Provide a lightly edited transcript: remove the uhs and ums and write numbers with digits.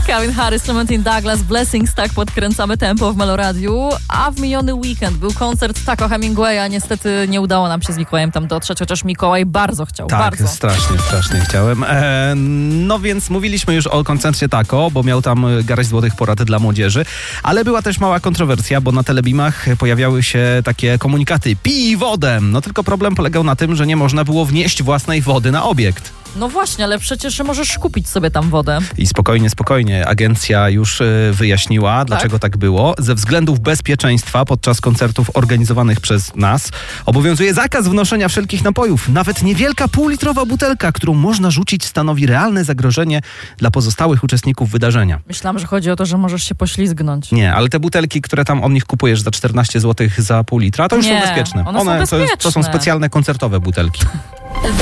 Calvin Harris, Clementine Douglas, Blessings, tak podkręcamy tempo w Meloradiu. A w miniony weekend był koncert Taco Hemingwaya. Niestety nie udało nam się z Mikołajem tam dotrzeć, chociaż Mikołaj bardzo chciał. Tak, bardzo. strasznie chciałem. No więc mówiliśmy już o koncercie Taco, bo miał tam garść złotych porad dla młodzieży, ale była też mała kontrowersja, bo na telebimach pojawiały się takie komunikaty: pij wodę! No tylko problem polegał na tym, że nie można było wnieść własnej wody na obiekt. No właśnie, ale przecież możesz kupić sobie tam wodę. I spokojnie, agencja już wyjaśniła, dlaczego tak było. Ze względów bezpieczeństwa podczas koncertów organizowanych przez nas obowiązuje zakaz wnoszenia wszelkich napojów. Nawet niewielka półlitrowa butelka, którą można rzucić, stanowi realne zagrożenie dla pozostałych uczestników wydarzenia. Myślałam, że chodzi o to, że możesz się poślizgnąć. Nie, ale te butelki, które tam od nich kupujesz za 14 zł za pół litra, to już są bezpieczne. One są bezpieczne. To są specjalne koncertowe butelki.